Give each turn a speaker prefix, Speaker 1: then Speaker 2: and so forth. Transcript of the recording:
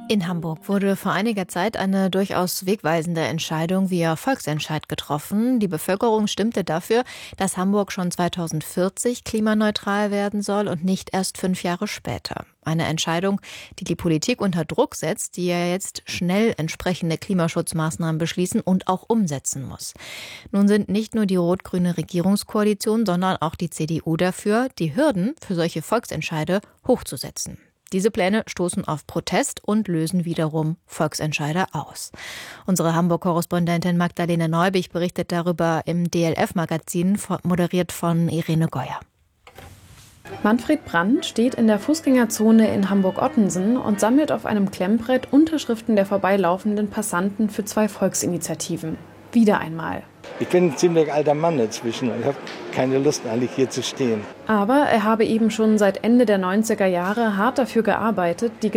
Speaker 1: In Hamburg wurde vor einiger Zeit eine durchaus wegweisende Entscheidung via Volksentscheid getroffen. Die Bevölkerung stimmte dafür, dass Hamburg schon 2040 klimaneutral werden soll und nicht erst 5 Jahre später. Eine Entscheidung, die die Politik unter Druck setzt, die ja jetzt schnell entsprechende Klimaschutzmaßnahmen beschließen und auch umsetzen muss. Nun sind nicht nur die rot-grüne Regierungskoalition, sondern auch die CDU dafür, die Hürden für solche Volksentscheide hochzusetzen. Diese Pläne stoßen auf Protest und lösen wiederum Volksentscheide aus. Unsere Hamburg-Korrespondentin Magdalena Neubich berichtet darüber im DLF-Magazin, moderiert von Irene Geuer.
Speaker 2: Manfred Brandt steht in der Fußgängerzone in Hamburg-Ottensen und sammelt auf einem Klemmbrett Unterschriften der vorbeilaufenden Passanten für 2 Volksinitiativen. Wieder einmal.
Speaker 3: Ich bin ein ziemlich alter Mann inzwischen und habe keine Lust, eigentlich hier zu stehen.
Speaker 2: Aber er habe eben schon seit Ende der 90er Jahre hart dafür gearbeitet, die